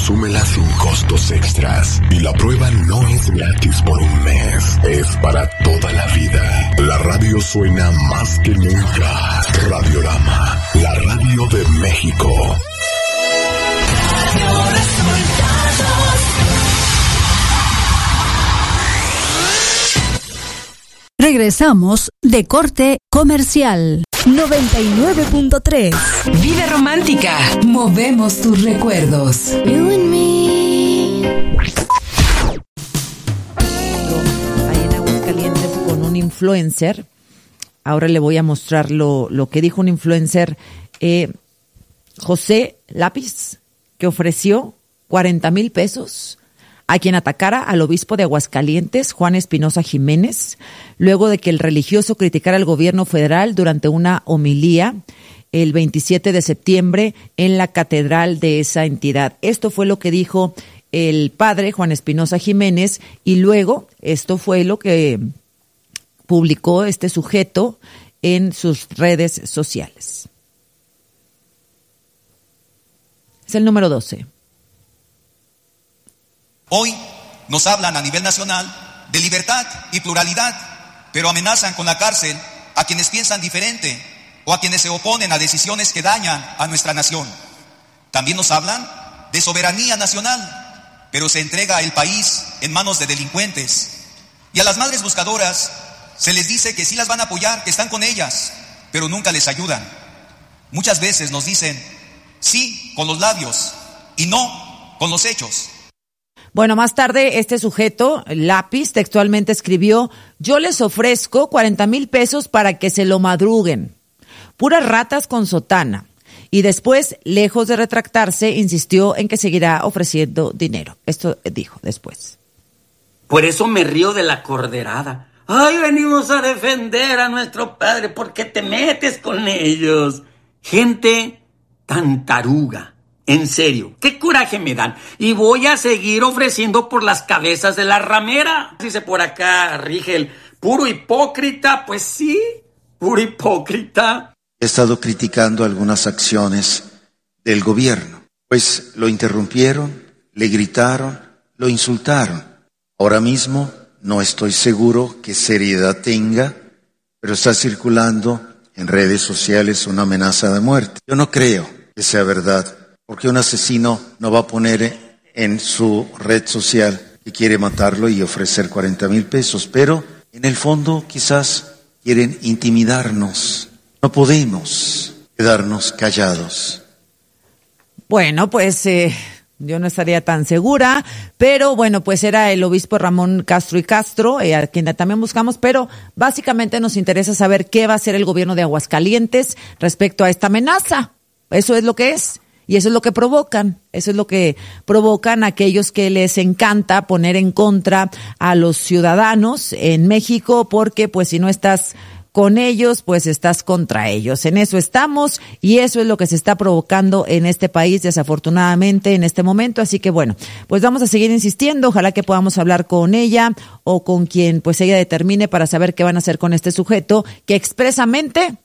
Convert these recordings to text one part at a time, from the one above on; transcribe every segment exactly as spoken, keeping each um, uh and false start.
Consúmela sin costos extras. Y la prueba no es gratis por un mes. Es para toda la vida. La radio suena más que nunca. Radiorama, la radio de México. Radio Resultados. Regresamos de corte comercial. noventa y nueve punto tres. Vida romántica. Movemos tus recuerdos. You and me. Ahí en Aguascalientes con un influencer. Ahora le voy a mostrar lo, lo que dijo un influencer, eh, José Lápiz, que ofreció cuarenta mil pesos a quien atacara al obispo de Aguascalientes, Juan Espinosa Jiménez, luego de que el religioso criticara al gobierno federal durante una homilía el veintisiete de septiembre en la catedral de esa entidad. Esto fue lo que dijo el padre Juan Espinosa Jiménez y luego esto fue lo que publicó este sujeto en sus redes sociales. Es el número doce. Hoy nos hablan a nivel nacional de libertad y pluralidad, pero amenazan con la cárcel a quienes piensan diferente o a quienes se oponen a decisiones que dañan a nuestra nación. También nos hablan de soberanía nacional, pero se entrega el país en manos de delincuentes. Y a las madres buscadoras se les dice que sí las van a apoyar, que están con ellas, pero nunca les ayudan. Muchas veces nos dicen sí con los labios y no con los hechos. Bueno, más tarde este sujeto, Lápiz, textualmente escribió: yo les ofrezco cuarenta mil pesos para que se lo madruguen. Puras ratas con sotana. Y después, lejos de retractarse, insistió en que seguirá ofreciendo dinero. Esto dijo después. Por eso me río de la corderada. Ay, venimos a defender a nuestro padre. ¿Por qué te metes con ellos? Gente tan taruga. En serio, qué coraje me dan. Y voy a seguir ofreciendo por las cabezas de la ramera. Dice por acá Rigel, puro hipócrita. Pues sí, puro hipócrita. He estado criticando algunas acciones del gobierno, pues lo interrumpieron, le gritaron, lo insultaron. Ahora mismo no estoy seguro qué seriedad tenga, pero está circulando en redes sociales una amenaza de muerte. Yo no creo que sea verdad. Porque un asesino no va a poner en su red social que quiere matarlo y ofrecer cuarenta mil pesos, pero en el fondo quizás quieren intimidarnos. No podemos quedarnos callados. Bueno, pues eh, yo no estaría tan segura, pero bueno, pues era el obispo Ramón Castro y Castro, eh, a quien también buscamos, pero básicamente nos interesa saber qué va a hacer el gobierno de Aguascalientes respecto a esta amenaza. Eso es lo que es. Y eso es lo que provocan, eso es lo que provocan aquellos que les encanta poner en contra a los ciudadanos en México, porque pues si no estás con ellos, pues estás contra ellos. En eso estamos y eso es lo que se está provocando en este país, desafortunadamente, en este momento. Así que bueno, pues vamos a seguir insistiendo. Ojalá que podamos hablar con ella o con quien pues ella determine para saber qué van a hacer con este sujeto que expresamente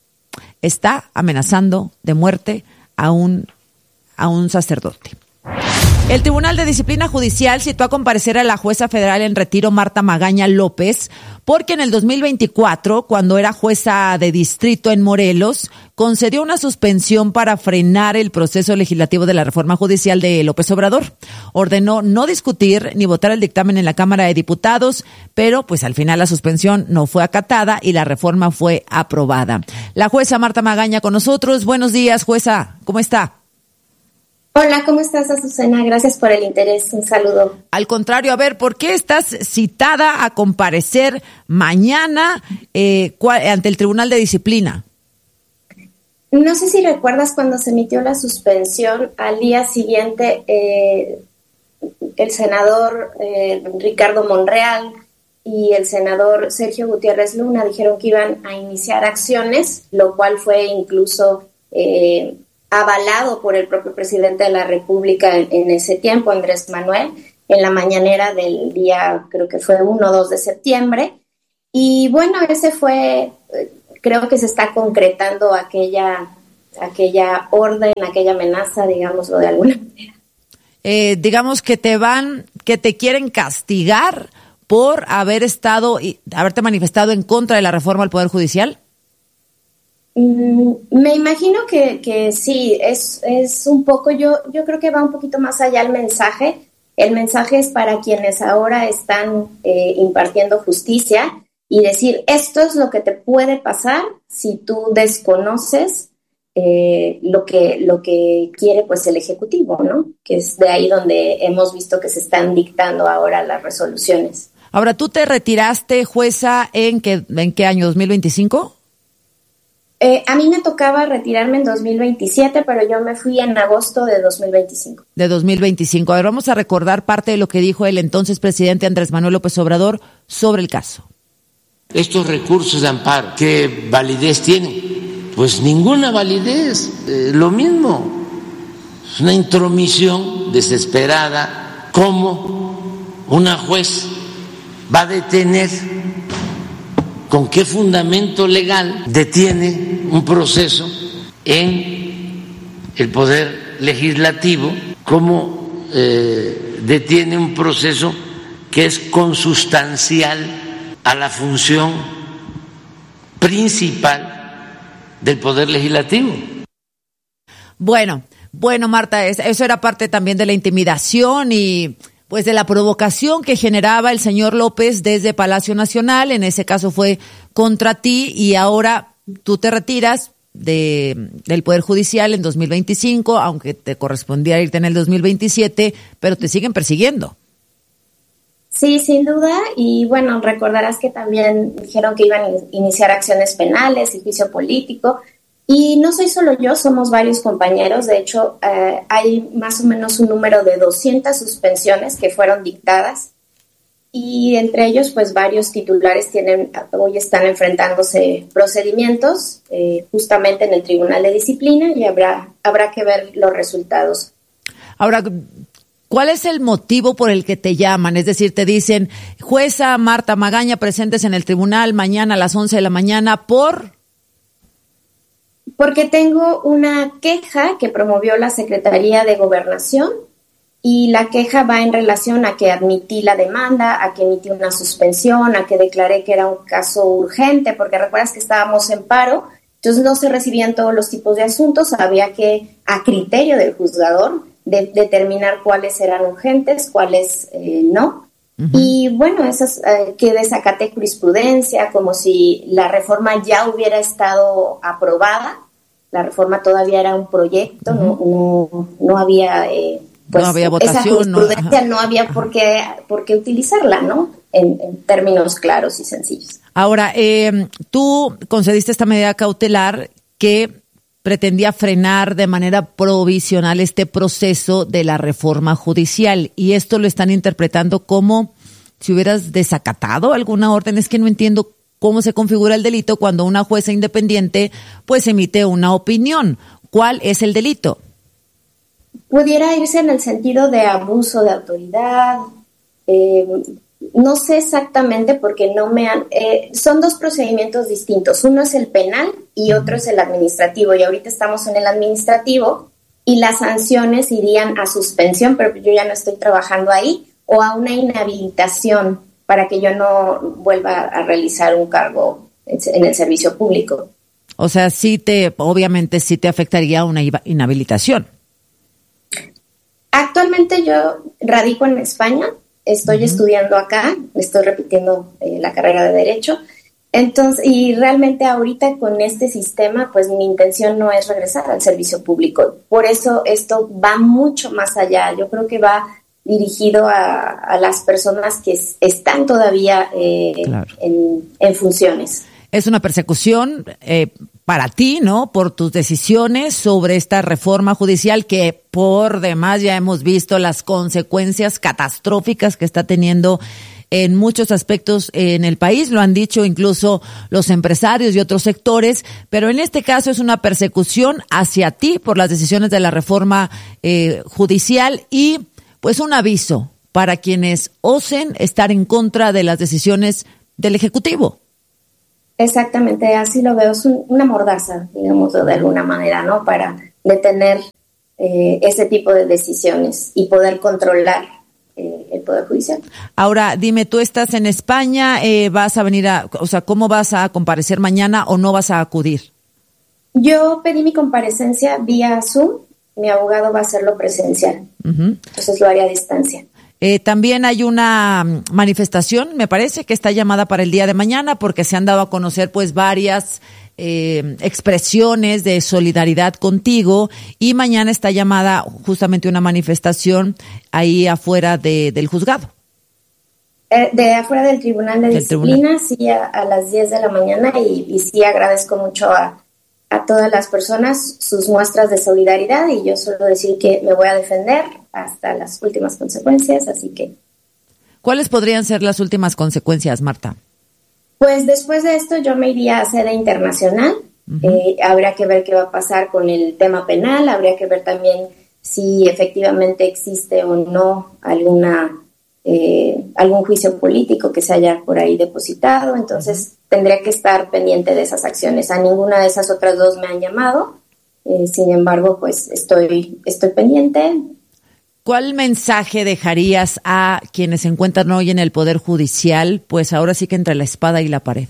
está amenazando de muerte a un, a un sacerdote. El Tribunal de Disciplina Judicial citó a comparecer a la jueza federal en retiro Marta Magaña López porque en el dos mil veinticuatro, cuando era jueza de distrito en Morelos, concedió una suspensión para frenar el proceso legislativo de la reforma judicial de López Obrador. Ordenó no discutir ni votar el dictamen en la Cámara de Diputados, pero pues al final la suspensión no fue acatada y la reforma fue aprobada. La jueza Marta Magaña con nosotros. Buenos días, jueza. ¿Cómo está? Hola, ¿cómo estás, Azucena? Gracias por el interés. Un saludo. Al contrario, a ver, ¿por qué estás citada a comparecer mañana eh, ante el Tribunal de Disciplina? No sé si recuerdas cuando se emitió la suspensión, al día siguiente eh, el senador eh, Ricardo Monreal y el senador Sergio Gutiérrez Luna dijeron que iban a iniciar acciones, lo cual fue incluso eh, avalado por el propio presidente de la República en, en ese tiempo, Andrés Manuel, en la mañanera del día, creo que fue uno o dos de septiembre. Y bueno, ese fue, creo que se está concretando aquella, aquella orden, aquella amenaza, digámoslo de alguna manera. eh, digamos que te van, que te quieren castigar por haber estado y haberte manifestado en contra de la reforma al Poder Judicial? Mm, me imagino que, que sí, es, es un poco, yo, yo creo que va un poquito más allá el mensaje. El mensaje es para quienes ahora están eh, impartiendo justicia y decir, esto es lo que te puede pasar si tú desconoces eh, lo que, lo que quiere pues el Ejecutivo, ¿no? Que es de ahí donde hemos visto que se están dictando ahora las resoluciones. Ahora, ¿tú te retiraste, jueza, en qué, en qué año, dos mil veinticinco? Eh, a mí me tocaba retirarme en dos mil veintisiete, pero yo me fui en agosto de dos mil veinticinco. De dos mil veinticinco. A ver, vamos a recordar parte de lo que dijo el entonces presidente Andrés Manuel López Obrador sobre el caso. Estos recursos de amparo, ¿qué validez tienen? Pues ninguna validez, eh, lo mismo. Es una intromisión desesperada. ¿Cómo una juez va a detener? ¿Con qué fundamento legal detiene un proceso en el Poder Legislativo? ¿Cómo eh, detiene un proceso que es consustancial a la función principal del Poder Legislativo? Bueno, bueno, Marta, eso era parte también de la intimidación y pues de la provocación que generaba el señor López desde Palacio Nacional. En ese caso fue contra ti y ahora tú te retiras de del Poder Judicial en dos mil veinticinco, aunque te correspondía irte en el dos mil veintisiete, pero te siguen persiguiendo. Sí, sin duda, y bueno, recordarás que también dijeron que iban a iniciar acciones penales y juicio político. Y no soy solo yo, somos varios compañeros. De hecho, eh, hay más o menos un número de doscientas suspensiones que fueron dictadas y entre ellos, pues varios titulares tienen hoy están enfrentándose procedimientos eh, justamente en el Tribunal de Disciplina y habrá habrá que ver los resultados. Ahora, ¿cuál es el motivo por el que te llaman? Es decir, te dicen, jueza Marta Magaña, presentes en el tribunal mañana a las once de la mañana por... Porque tengo una queja que promovió la Secretaría de Gobernación y la queja va en relación a que admití la demanda, a que emití una suspensión, a que declaré que era un caso urgente, porque recuerdas que estábamos en paro, entonces no se recibían todos los tipos de asuntos, había que, a criterio del juzgador, de, determinar cuáles eran urgentes, cuáles eh, no. Uh-huh. Y bueno, esas eh, que desacaté jurisprudencia, como si la reforma ya hubiera estado aprobada. La reforma todavía era un proyecto, uh-huh. no, no, no había, eh, pues, no había votación, esa jurisprudencia, no, no había por qué, por qué utilizarla, ¿no? En, en términos claros y sencillos. Ahora, eh, tú concediste esta medida cautelar que pretendía frenar de manera provisional este proceso de la reforma judicial y esto lo están interpretando como si hubieras desacatado alguna orden. Es que no entiendo cómo se configura el delito cuando una jueza independiente pues emite una opinión. ¿Cuál es el delito? Pudiera irse en el sentido de abuso de autoridad. Eh, no sé exactamente porque no me han... Eh, son dos procedimientos distintos. Uno es el penal y otro es el administrativo. Y ahorita estamos en el administrativo y las sanciones irían a suspensión, pero yo ya no estoy trabajando ahí, o a una inhabilitación para que yo no vuelva a realizar un cargo en el servicio público. O sea, sí te, obviamente sí te afectaría una inhabilitación. Actualmente yo radico en España, estoy uh-huh. estudiando acá, estoy repitiendo eh, la carrera de Derecho, entonces, y realmente ahorita con este sistema, pues mi intención no es regresar al servicio público. Por eso esto va mucho más allá. Yo creo que va dirigido a, a las personas que están todavía eh, claro. en, en funciones. Es una persecución eh, para ti, ¿no? Por tus decisiones sobre esta reforma judicial que por demás ya hemos visto las consecuencias catastróficas que está teniendo en muchos aspectos en el país. Lo han dicho incluso los empresarios y otros sectores, pero en este caso es una persecución hacia ti por las decisiones de la reforma eh, judicial y pues un aviso para quienes osen estar en contra de las decisiones del Ejecutivo. Exactamente, así lo veo, es un, una mordaza, digamos, de alguna manera, ¿no? Para detener eh, ese tipo de decisiones y poder controlar eh, el Poder Judicial. Ahora, dime, tú estás en España, eh, vas a venir a, o sea, ¿cómo vas a comparecer mañana o no vas a acudir? Yo pedí mi comparecencia vía Zoom, mi abogado va a hacerlo presencial, uh-huh. Entonces lo haré a distancia. Eh, también hay una manifestación, me parece, que está llamada para el día de mañana porque se han dado a conocer pues varias eh, expresiones de solidaridad contigo y mañana está llamada justamente una manifestación ahí afuera de, del juzgado. Eh, de afuera del Tribunal de del Disciplina, tribunal. sí, a, a las diez de la mañana y, y sí agradezco mucho a, a todas las personas sus muestras de solidaridad y yo solo decir que me voy a defender hasta las últimas consecuencias, así que... ¿Cuáles podrían ser las últimas consecuencias, Marta? Pues después de esto yo me iría a sede internacional, uh-huh. eh, habría que ver qué va a pasar con el tema penal, habría que ver también si efectivamente existe o no alguna eh, algún juicio político que se haya por ahí depositado, entonces uh-huh. tendría que estar pendiente de esas acciones. A ninguna de esas otras dos me han llamado, eh, sin embargo, pues estoy, estoy pendiente. ¿Cuál mensaje dejarías a quienes se encuentran hoy en el Poder Judicial, pues ahora sí que entre la espada y la pared?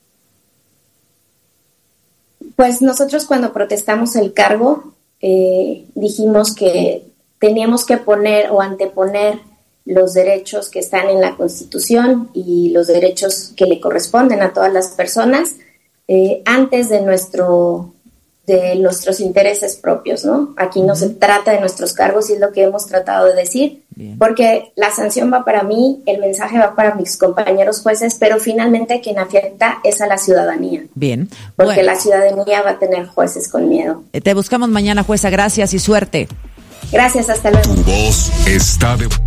Pues nosotros cuando protestamos el cargo eh, dijimos que teníamos que poner o anteponer los derechos que están en la Constitución y los derechos que le corresponden a todas las personas eh, antes de nuestro de nuestros intereses propios, ¿no? Aquí no se trata de nuestros cargos y es lo que hemos tratado de decir, Bien. Porque la sanción va para mí, el mensaje va para mis compañeros jueces, pero finalmente quien afecta es a la ciudadanía. Bien. Porque bueno. la ciudadanía va a tener jueces con miedo. Te buscamos mañana, jueza. Gracias y suerte. Gracias, hasta luego. Tu voz está de...